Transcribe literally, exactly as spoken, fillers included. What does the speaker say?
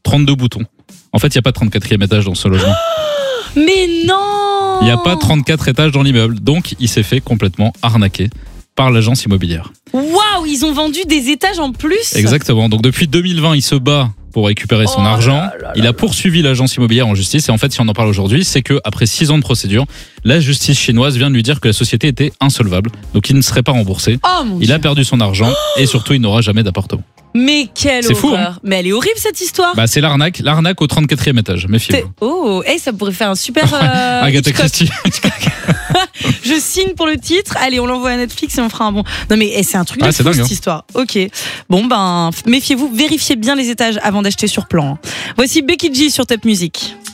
trente-deux boutons. En fait, il n'y a pas de trente-quatrième étage dans ce logement. Mais non! Il n'y a pas trente-quatre étages dans l'immeuble. Donc, il s'est fait complètement arnaquer par l'agence immobilière. Waouh, ils ont vendu des étages en plus? Exactement. Donc, depuis deux mille vingt, il se bat pour récupérer son Oh argent. là là Il là a poursuivi l'agence immobilière en justice. Et en fait, si on en parle aujourd'hui, c'est que après six ans de procédure, la justice chinoise vient de lui dire que la société était insolvable. Donc, il ne serait pas remboursé. Oh mon Il Dieu. a perdu son argent et surtout, il n'aura jamais d'appartement. Mais quelle C'est fou, horreur. Mais elle est horrible cette histoire. Bah, c'est l'arnaque, l'arnaque au trente-quatrième étage. T'es- Méfiez-vous. Oh, hey, ça pourrait faire un super. Euh, Agatha Hitchcock. Christie. Je signe pour le titre. Allez, on l'envoie à Netflix et on fera un bon. Non mais hey, c'est un truc de Ah, c'est fou dingue, cette hein. histoire. Ok. Bon ben, méfiez-vous, vérifiez bien les étages avant d'acheter sur plan. Voici Becky G sur Top Music.